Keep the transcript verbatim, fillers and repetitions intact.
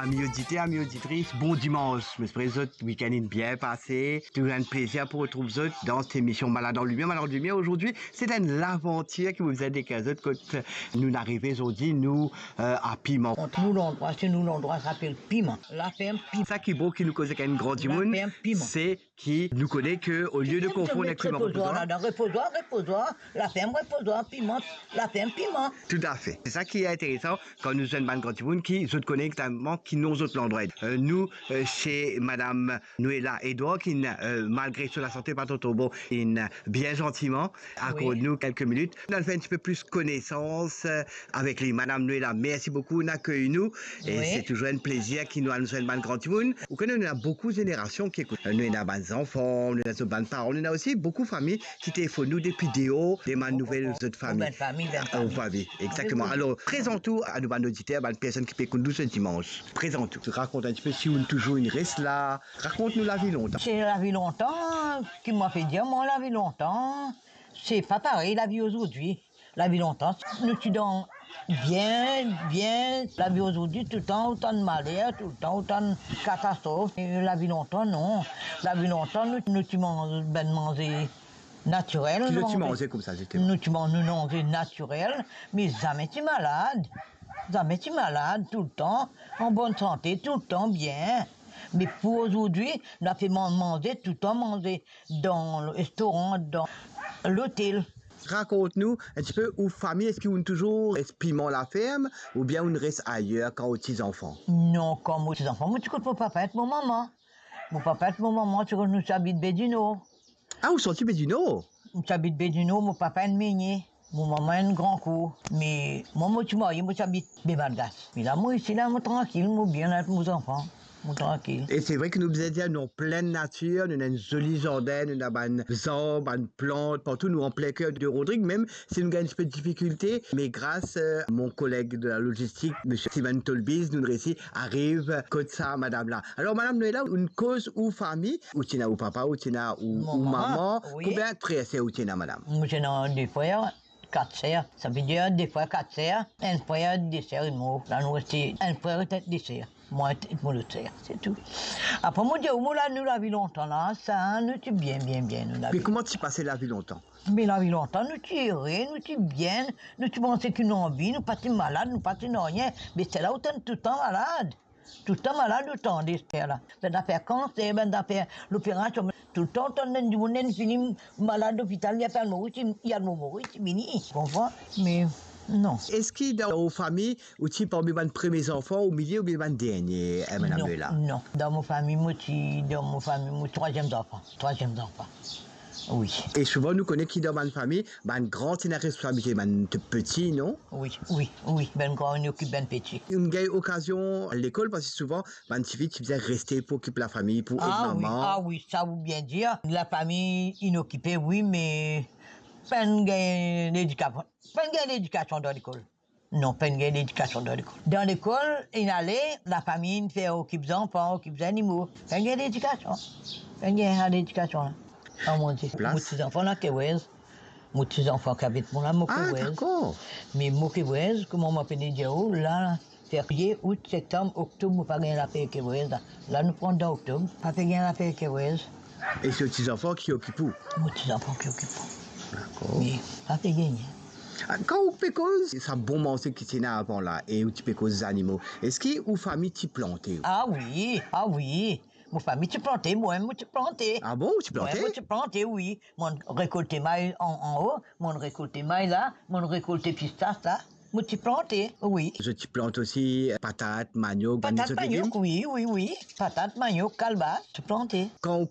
Amis auditeurs, amis auditrices, bon dimanche. J'espère que votre week-end est bien passé. Toujours un plaisir pour retrouver vous dans cette émission Malade en Lumière. Malade en Lumière, aujourd'hui, c'est une aventure qui vous aide des casettes quand nous arrivons aujourd'hui, nous, euh, à Piment. Nous, l'endroit, c'est nous, l'endroit s'appelle Piment. La ferme Piment. Ça qui est beau, qui nous cause qu'un grand dimoun, c'est qui nous connaît que, au lieu de confondre avec Piment reposoir. Dans reposoir, reposoir, la ferme reposoir, Piment, la ferme Piment. Tout à fait. C'est ça qui est intéressant quand nous sommes un grand dimoun qui se connaît exactement qui nous autres l'endroit. Euh, nous, euh, chez Madame Noëlla Edouard, qui, euh, malgré sur la santé, pas trop bon, in, bien gentiment, accorde nous quelques minutes. On a fait un petit peu plus connaissance euh, avec lui. Madame Noëlla, merci beaucoup, on accueille nous. Et oui. C'est toujours un plaisir qui nous a nous fait un grand dimoun. Vous connaissez, on a beaucoup de générations qui écoutent. Nous, on a des enfants, nous avons des parents, on a aussi beaucoup de familles qui téléphonent nous des vidéos, des man nouvelles autres familles. Famille, oh, famille, exactement. Alors, présente-nous à nos auditeurs, à une personne qui peut écouter nous ce dimanche. Présente-nous. Tu racontes un petit peu si on toujours une reste là. Raconte-nous la vie longtemps. C'est la vie longtemps qui m'a fait dire, moi, la vie longtemps, c'est pas pareil, la vie aujourd'hui. La vie longtemps, nous sommes dans bien, bien, la vie aujourd'hui, tout le temps, autant de malheur, tout le temps, autant de catastrophes. Et la vie longtemps, non. La vie longtemps, nous, nous tu manges, ben manger naturel. Tu nous tu manges comme ça, j'étais. Nous tu manges, nous manger naturel, mais jamais tu es malade. Jamais tu es malade tout le temps, en bonne santé, tout le temps bien. Mais pour aujourd'hui, on a fait manger tout le temps, manger dans le restaurant, dans l'hôtel. Raconte-nous un petit peu où famille, est-ce qu'on toujours reste Piment la ferme ou bien on reste ailleurs quand aux petits-enfants? Non, comme aux petits-enfants, moi tu connais mon papa et mon maman. Mon papa et mon maman, tu connais, nous habitent Bédino. Ah, où sont-ils Bédino? Nous habitent Bédino, mon papa est Meigné. Mon maman a un grand coup. Mais moi, moi, tu m'as dit, moi, j'habite Bébalgas. Mais là, moi, ici, là, moi, tranquille, moi, bien avec mes enfants. Moi, tranquille. Et c'est vrai que nous vous dire, nous en pleine nature, nous avons une jolie jardin, nous avons des arbres, des plantes, partout, nous en plein cœur de Rodrigue, même si nous avons un petit peu de difficulté. Mais grâce à mon collègue de la logistique, M. Steven Tolbis, nous réussi arrive comme ça, madame là. Alors, madame Noëlla, une cause ou famille, ou tina ou papa, ou tina ou, ou maman, oui. Combien de frères c'est ou tina, madame? Moi, j'ai deux frères. Quatre sœurs, ça veut dire des fois quatre sœurs, un frère, des sœurs, une mot. Là, nous restons un frère et des sœurs. Moi et mon autre sœur, c'est tout. Après, moi, je dis, moi, là, nous la vie longtemps, là, ça, nous sommes bien, bien, bien. Nous, la Mais comment tu passais la vie longtemps? Mais la vie longtemps, nous sommes heureux, nous sommes bien, nous sommes pensés qu'une envie, nous ne sommes pas malades, nous ne sommes pas rien. Mais c'est là où tu es tout le temps malade. Tout le temps malade, tout le temps, des là. Ben, d'affaire cancer, ben, d'affaire l'opération. Tout le temps, on a du monde fini malade d'hôpital, il y a pas de mort, il y a de mort, c'est fini. Tu comprends? Mais non. Est-ce qu'il y a dans vos familles, ou tu parmi les premiers enfants, au milieu ou bien les derniers, madame Noëlla? Non, dans ma famille, moi, dans ma famille, moi, troisième enfant. Troisième enfant. Oui. Et souvent, nous connaissons qui dans ma famille, ben grand, c'est une responsabilité, ben petit, non? Oui, oui, oui, ben grand, on occupe ben petit. Une gagne occasion à l'école, parce que souvent, ben petit, tu faisais rester pour occuper la famille, pour aider ah, maman. Oui, ah oui, ça veut bien dire. La famille inoccupée, oui, mais pas une gagne d'éducation. Pas une gagne d'éducation dans l'école. Non, pas une gagne d'éducation dans l'école. Dans l'école, il allait, la famille fait occuper des enfants, occupe des animaux. Pas une gagne d'éducation. Pas une gagne d'éducation, là. Ah mon Dieu, mes petits-enfants là, Kewez. Mes petits-enfants qui habitent mon là, mon Ah, d'accord. Mais mon Kewez, comment on m'appelle dire, là, février, août, septembre, octobre, on pas gagner la paix Kewez. Là, là nous prenons dans octobre, pas gagner la paix Kewez. Et c'est les petits-enfants qui occupent où? Mes petits-enfants qui occupent. D'accord. Mais, pas fait gagner. Quand vous faites cause, c'est bon manger qui tient avant là, et où tu fais cause des animaux. Est-ce qu'il y a une famille qui plante? Ah oui, ah oui. Mon famille, tu plantais, moi, moi, tu plantais. Ah bon, tu plantais? Moi, tu plantais, oui. Mon récolté maïs en, en haut, mon récolté maïs là, mon récolté pistache là. Moi, tu plantais, oui. Je tu plantes aussi patates, manioc, patates, manioc, oui, oui, oui. Patates, manioc, calebasse, tu plantais. Quand on